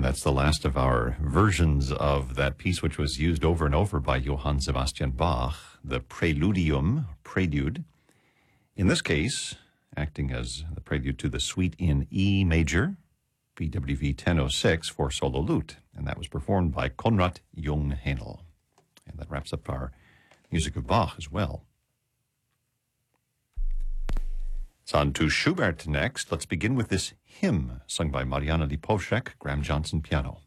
that's the last of our versions of that piece, which was used over and over by Johann Sebastian Bach, the Prelude. In this case, acting as the prelude to the Suite in E major, BWV 1006 for solo lute, and that was performed by Konrad Jungheinl. And that wraps up our music of Bach as well. It's on to Schubert next. Let's begin with this hymn sung by Marianna Lipovsek, Graham Johnson piano.